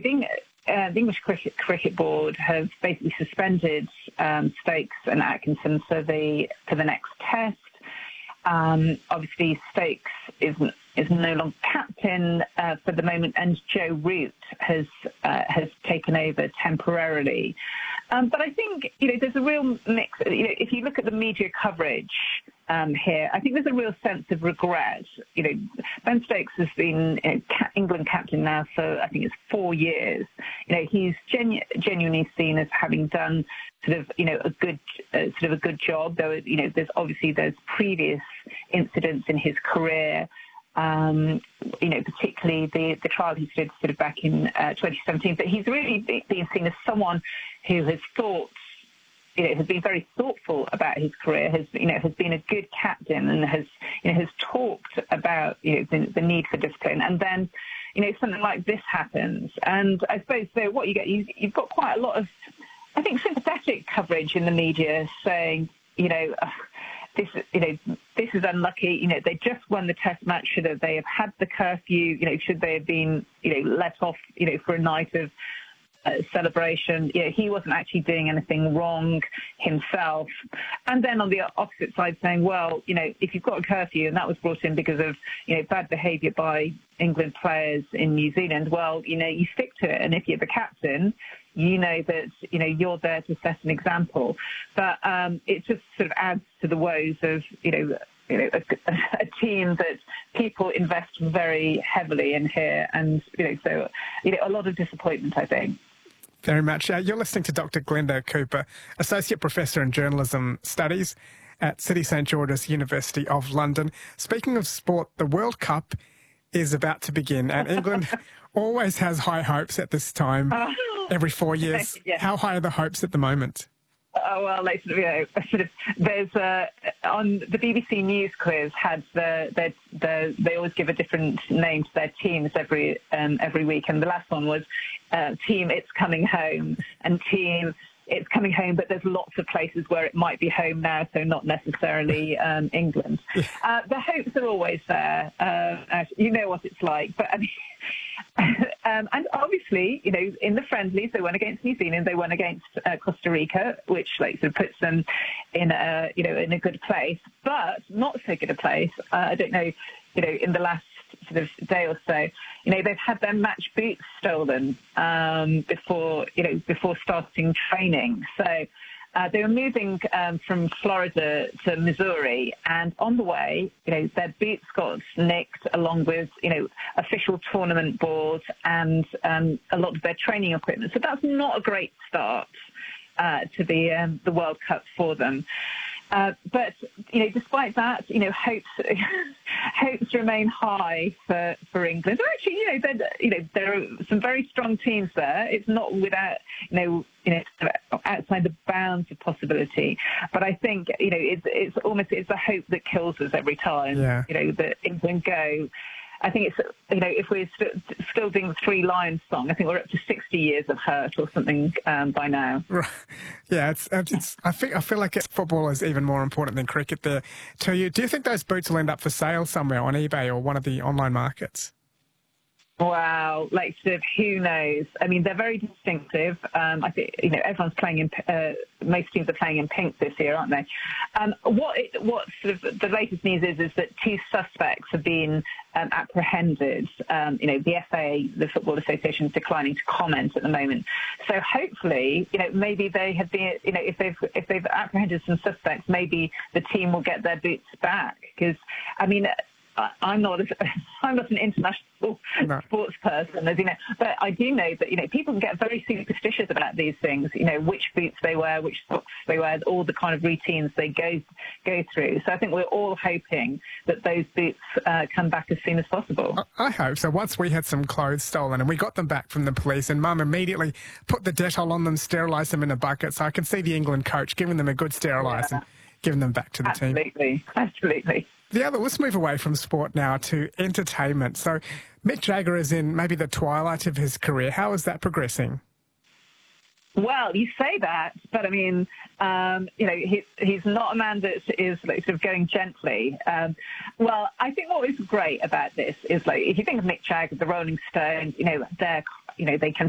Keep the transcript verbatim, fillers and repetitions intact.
think uh, the English Cricket, Cricket Board have basically suspended um, Stokes and Atkinson for the for the next test. Um, obviously, Stokes is is no longer captain uh, for the moment, and Joe Root has uh, has taken over temporarily. Um, but I think you know there's a real mix. You know, if you look at the media coverage um, here, I think there's a real sense of regret. You know, Ben Stokes has been you know, ca- England captain now for I think it's four years. You know, he's genu- genuinely seen as having done sort of you know a good uh, sort of a good job. Though you know, there's obviously there's previous incidents in his career. Um, you know, particularly the, the trial he did sort of back in uh, twenty seventeen. But he's really been seen as someone who has thought, you know, has been very thoughtful about his career, has, you know, has been a good captain and has, you know, has talked about, you know, the, the need for discipline. And then, you know, something like this happens. And I suppose, so what you get, you, you've got quite a lot of, I think, sympathetic coverage in the media saying, you know, uh, This, you know, this is unlucky. You know, they just won the Test match. Should have, they have had the curfew? You know, should they have been, you know, let off, you know, for a night of uh, celebration? You know, he wasn't actually doing anything wrong himself. And then on the opposite side, saying, well, you know, if you've got a curfew and that was brought in because of, you know, bad behaviour by England players in New Zealand, well, you know, you stick to it. And if you're the captain, you know that, you know, you're there to set an example. But um, it just sort of adds to the woes of, you know, you know, a, a team that people invest very heavily in here. And, you know, so, you know, a lot of disappointment, I think. Very much. Uh, you're listening to Doctor Glenda Cooper, Associate Professor in Journalism Studies at City St George's University of London. Speaking of sport, the World Cup is about to begin, and England always has high hopes at this time. Oh. Every four years. Yeah. How high are the hopes at the moment? Oh, well, like, you know, sort of, there's uh, on the B B C News quiz had the, the, the they always give a different name to their teams every um, every week, and the last one was uh, Team It's Coming Home and Team It's Coming Home, but there's lots of places where it might be home now, so not necessarily um, England. Uh, the hopes are always there. Uh, you know what it's like, but I mean. Um, and obviously, you know, in the friendlies, they won against New Zealand, they won against uh, Costa Rica, which like sort of puts them in a, you know, in a good place, but not so good a place. Uh, I don't know, you know, in the last sort of day or so, you know, they've had their match boots stolen um, before, you know, before starting training. So uh, they were moving um, from Florida to Missouri, and on the way, you know, their boots got nicked along with, you know, official tournament boards and um, a lot of their training equipment. So that's not a great start uh, to the um, the World Cup for them. Uh, but, you know, despite that, you know, hopes hopes remain high for, for England. Or actually, you know, there, you know, there are some very strong teams there. It's not without, you know, you know, outside the bounds of possibility. But I think, you know, it's it's almost it's the hope that kills us every time. Yeah. You know, that England go. I think it's, you know, if we're st- still doing the Three Lions song, I think we're up to sixty years of hurt or something um, by now. Right. Yeah, it's, it's. I think I feel like it's, football is even more important than cricket there to you. Do you think those boots will end up for sale somewhere on eBay or one of the online markets? Wow, like sort of who knows? I mean, they're very distinctive. Um, I think you know everyone's playing in. Uh, most teams are playing in pink this year, aren't they? Um, what it, what sort of the latest news is is that two suspects have been um, apprehended. Um, you know, the F A, the Football Association, is declining to comment at the moment. So hopefully, you know, maybe they have been. You know, if they've if they've apprehended some suspects, maybe the team will get their boots back. Because I mean. I'm not a, I'm not an international no. sports person, as you know, but I do know that, you know, people can get very superstitious about these things, you know, which boots they wear, which socks they wear, all the kind of routines they go go through. So I think we're all hoping that those boots uh, come back as soon as possible. I hope so. Once we had some clothes stolen and we got them back from the police, and Mum immediately put the Dettol on them, sterilised them in a bucket, so I can see the England coach giving them a good sterilise yeah. and giving them back to the absolutely. team. Absolutely, absolutely. The other, let's move away from sport now to entertainment. So Mick Jagger is in maybe the twilight of his career. How is that progressing? Well, you say that, but I mean, um, you know, he, he's not a man that is like, sort of going gently. Um, well, I think what is great about this is, like, if you think of Mick Jagger, the Rolling Stones, you know, they're, you know, they can